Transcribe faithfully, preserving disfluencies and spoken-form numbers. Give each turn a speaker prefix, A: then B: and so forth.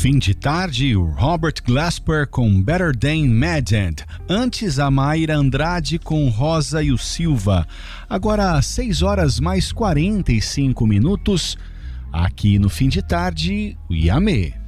A: fim de tarde, o Robert Glasper com Better Than Maddened. Antes, a Mayra Andrade com Rosa e o Silva. Agora, às seis horas mais quarenta e cinco minutos, aqui no fim de tarde, o Iamê.